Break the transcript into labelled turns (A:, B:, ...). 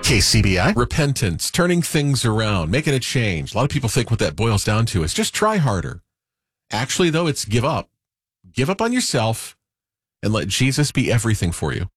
A: KCBI.
B: Repentance, turning things around, making a change. A lot of people think what that boils down to is just try harder. Actually, though, it's give up. Give up on yourself and let Jesus be everything for you.